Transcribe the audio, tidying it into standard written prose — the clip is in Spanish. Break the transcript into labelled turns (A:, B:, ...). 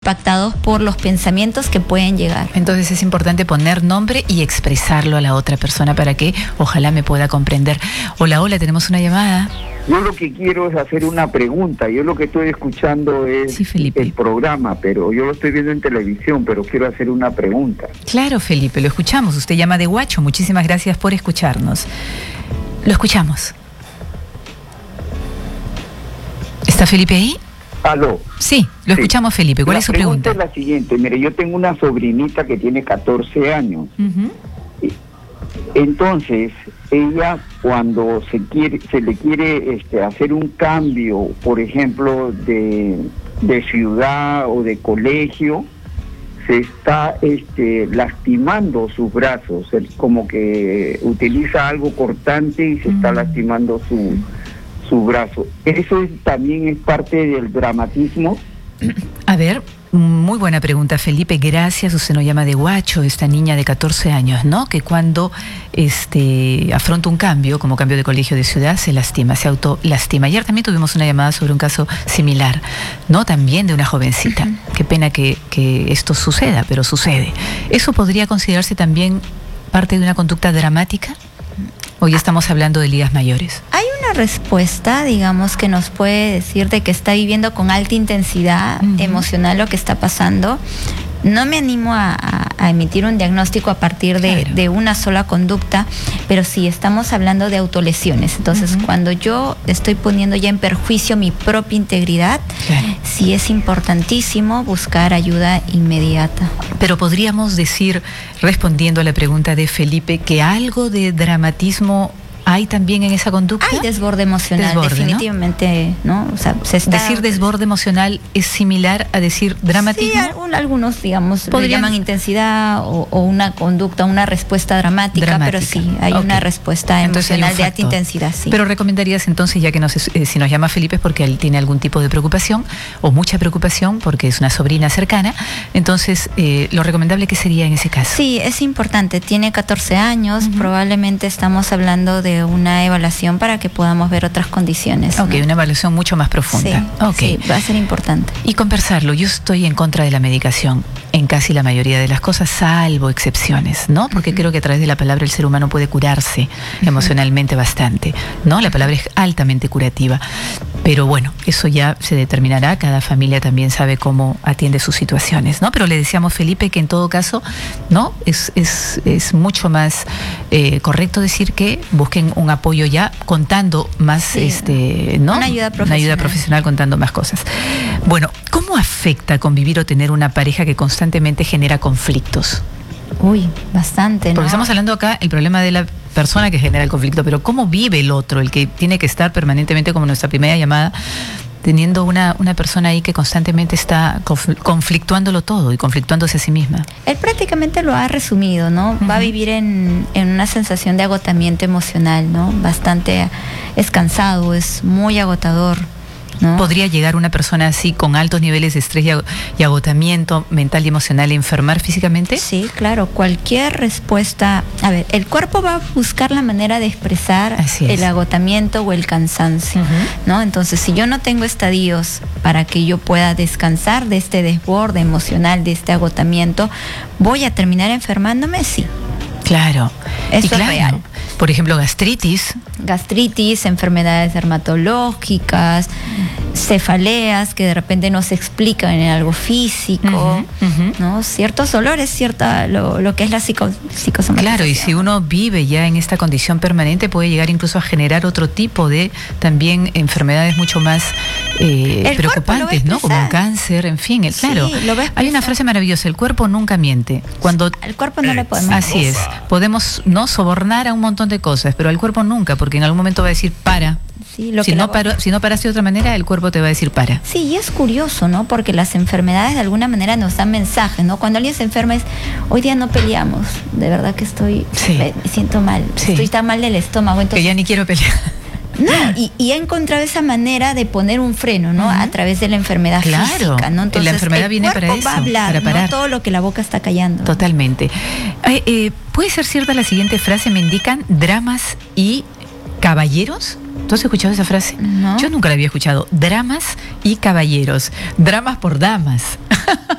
A: impactados por los pensamientos que pueden llegar.
B: Entonces es importante poner nombre y expresarlo a la otra persona para que ojalá me pueda comprender. Hola, hola, tenemos una llamada.
C: Yo lo que quiero es hacer una pregunta. Yo lo que estoy escuchando es el programa, pero yo lo estoy viendo en televisión, pero quiero hacer una pregunta.
B: Claro, Felipe, lo escuchamos. Usted llama de Huacho. Muchísimas gracias por escucharnos. Lo escuchamos. ¿Está Felipe ahí?
C: ¿Aló?
B: Sí, lo escuchamos, Felipe. ¿Cuál es su pregunta?
C: La pregunta es la siguiente. Mire, yo tengo una sobrinita que tiene 14 años. Entonces, ella cuando se le quiere hacer un cambio, por ejemplo, de ciudad o de colegio, se está lastimando sus brazos, como que utiliza algo cortante y se está lastimando su brazo. ¿Eso también es parte del dramatismo?
B: A ver, muy buena pregunta, Felipe. Gracias. Usted nos llama de Huacho, esta niña de 14 años, ¿no? Que cuando afronta un cambio, como cambio de colegio de ciudad, se lastima, se autolastima. Ayer también tuvimos una llamada sobre un caso similar, ¿no? También de una jovencita. Qué pena que esto suceda, pero sucede. ¿Eso podría considerarse también parte de una conducta dramática? Hoy estamos hablando de ligas mayores.
A: Hay una respuesta, digamos, que nos puede decir de que está viviendo con alta intensidad emocional lo que está pasando. No me animo a emitir un diagnóstico a partir de una sola conducta, pero sí estamos hablando de autolesiones. Entonces, cuando yo estoy poniendo ya en perjuicio mi propia integridad, sí es importantísimo buscar ayuda inmediata.
B: Pero podríamos decir, respondiendo a la pregunta de Felipe, que algo de dramatismo ¿hay también en esa conducta?
A: Hay desborde emocional, definitivamente, ¿no? O sea,
B: decir desborde emocional es similar a decir dramatismo.
A: Sí, algunos, digamos, le llaman intensidad o una conducta, una respuesta dramática, pero sí, hay una respuesta emocional de alta intensidad, sí.
B: Pero recomendarías entonces, ya que si nos llama Felipe es porque él tiene algún tipo de preocupación o mucha preocupación porque es una sobrina cercana, entonces lo recomendable que sería en ese caso.
A: Sí, es importante, tiene 14 años, probablemente estamos hablando de una evaluación para que podamos ver otras condiciones.
B: Ok, ¿no? Una evaluación mucho más profunda.
A: Sí, va a ser importante.
B: Y conversarlo. Yo estoy en contra de la medicación en casi la mayoría de las cosas, salvo excepciones, ¿no? Porque creo que a través de la palabra el ser humano puede curarse emocionalmente bastante, ¿no? La palabra es altamente curativa. Pero bueno, eso ya se determinará, cada familia también sabe cómo atiende sus situaciones, ¿no? Pero le decíamos, Felipe, que en todo caso, ¿no? Es mucho más correcto decir que busquen un apoyo ya contando más, ¿no?
A: Una ayuda profesional.
B: Una ayuda profesional contando más cosas. Bueno, ¿cómo afecta convivir o tener una pareja que constantemente genera conflictos?
A: Uy, bastante, ¿no?
B: Porque estamos hablando acá el problema de la persona que genera el conflicto, pero ¿cómo vive el otro, el que tiene que estar permanentemente, como nuestra primera llamada, teniendo una persona ahí que constantemente está conflictuándolo todo y conflictuándose a sí misma?
A: Él prácticamente lo ha resumido, ¿no? Va a vivir en una sensación de agotamiento emocional, ¿no? Es cansado, es muy agotador, ¿no?
B: ¿Podría llegar una persona así con altos niveles de estrés y agotamiento mental y emocional a enfermar físicamente?
A: Sí, claro, cualquier respuesta. A ver, el cuerpo va a buscar la manera de expresar el agotamiento o el cansancio, ¿no? Entonces, si yo no tengo estadios para que yo pueda descansar de este desborde emocional, de este agotamiento, ¿voy a terminar enfermándome? Sí.
B: Claro.
A: Eso es real.
B: Por ejemplo, gastritis,
A: enfermedades dermatológicas, cefaleas que de repente no se explican en algo físico, ¿no? Ciertos dolores, lo que es la psicosomatización.
B: Claro, y si uno vive ya en esta condición permanente puede llegar incluso a generar otro tipo de también enfermedades mucho más preocupantes, ¿no? Como un cáncer, en fin, claro. Hay una frase maravillosa, el cuerpo nunca miente.
A: Al cuerpo no le podemos.
B: Así es. Podemos no sobornar a un montón de cosas, pero al cuerpo nunca, porque en algún momento va a decir para. Sí, si no paraste de otra manera, el cuerpo te va a decir para.
A: Sí, y es curioso, ¿no? Porque las enfermedades de alguna manera nos dan mensajes, ¿no? Cuando alguien se enferma es, hoy día no peleamos, de verdad que me siento mal, estoy tan mal del estómago. Entonces,
B: que ya ni quiero pelear.
A: No, y ha encontrado esa manera de poner un freno, ¿no? A través de la enfermedad física, ¿no? Entonces,
B: la enfermedad viene para eso,
A: va a hablar,
B: para parar.
A: No todo lo que la boca está callando.
B: Totalmente. ¿Puede ser cierta la siguiente frase? Me indican dramas y caballeros. ¿Tú has escuchado esa frase?
A: No.
B: Yo nunca la había escuchado. Dramas y caballeros. Dramas por damas.